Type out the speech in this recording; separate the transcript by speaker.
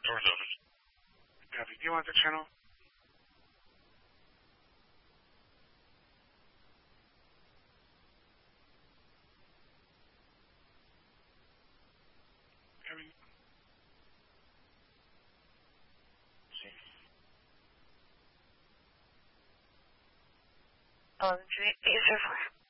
Speaker 1: door's open.
Speaker 2: Copy. Do you want the channel? Copy.
Speaker 1: See.
Speaker 3: 3 804.